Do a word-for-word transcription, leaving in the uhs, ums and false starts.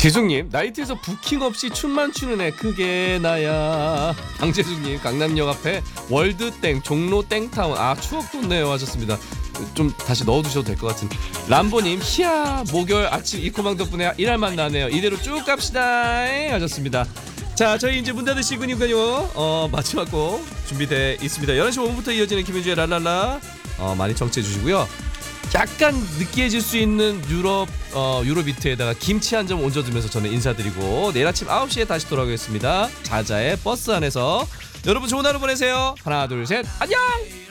재숙님, 나이트에서 부킹 없이 춤만 추는 애 그게 나야. 강재숙님, 강남역 앞에 월드땡 종로 땡타운, 아 추억 돋네요 하셨습니다. 좀 다시 넣어두셔도 될 것 같은. 람보님, 희야 목요일 아침 이코망 덕분에 일할만 나네요. 이대로 쭉 갑시다 하셨습니다. 자, 저희 이제 문 닫으시고니까요. 어, 마지막 곡 준비돼 있습니다. 열한 시 오 분부터 이어지는 김현주의 랄랄라 어, 많이 청취해 주시고요. 약간 느끼해질 수 있는 유럽 어, 유로비트에다가 김치 한 점 얹어두면서 저는 인사드리고 내일 아침 아홉 시에 다시 돌아오겠습니다. 자자의 버스 안에서 여러분 좋은 하루 보내세요. 하나 둘 셋 안녕.